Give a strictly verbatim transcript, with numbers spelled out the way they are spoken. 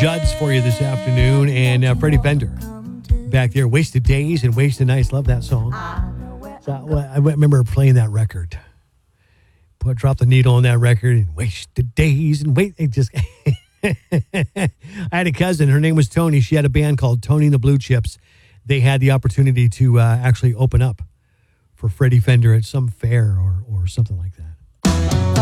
Judds for you this afternoon, and uh, Freddie Fender back there. Wasted Days and Wasted Nights. Love that song. So, well, I remember playing that record. Put drop the needle on that record and Wasted Days and wait. It just. I had a cousin. Her name was Tony. She had a band called Tony and the Blue Chips. They had the opportunity to uh, actually open up for Freddie Fender at some fair or or something like that.